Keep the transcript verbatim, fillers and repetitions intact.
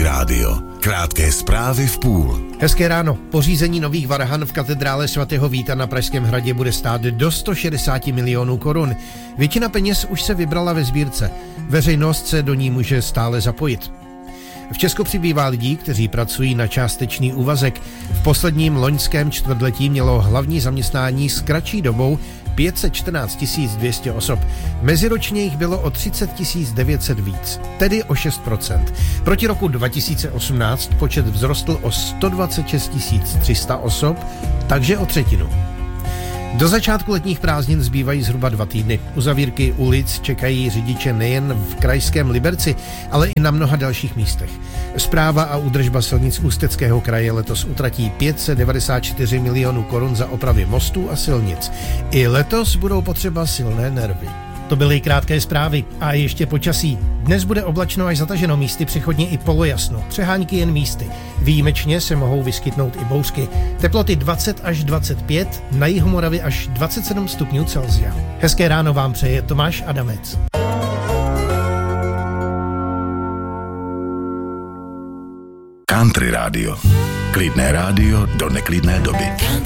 Country Rádio. Krátké zprávy v půl. Hezké ráno. Pořízení nových varhan v katedrále svatého Víta na Pražském hradě bude stát do sto šedesát milionů korun. Většina peněz už se vybrala ve sbírce. Veřejnost se do ní může stále zapojit. V Česku přibývá lidí, kteří pracují na částečný úvazek. V posledním loňském čtvrtletí mělo hlavní zaměstnání s kratší dobou pět set čtrnáct tisíc dvě stě osob. Meziročně jich bylo o třicet tisíc devět set víc, tedy o šest procent. Proti roku dva tisíce osmnáct počet vzrostl o sto dvacet šest tisíc tři sta osob, takže o třetinu. Do začátku letních prázdnin zbývají zhruba dva týdny. Uzavírky ulic čekají řidiče nejen v krajském Liberci, ale i na mnoha dalších místech. Správa a údržba silnic Ústeckého kraje letos utratí pět set devadesát čtyři milionů korun za opravy mostů a silnic. I letos budou potřeba silné nervy. To byly krátké zprávy a ještě počasí. Dnes bude oblačno až zataženo, místy přechodně i polojasno. Přehánky jen místy. Výjimečně se mohou vyskytnout i bouřky. Teploty dvacet až dvacet pět, na jihu Moravy až dvacet sedm stupňů Celsia. Hezké ráno vám přeje Tomáš Adamec. Country Rádio. Klidné rádio do neklidné doby.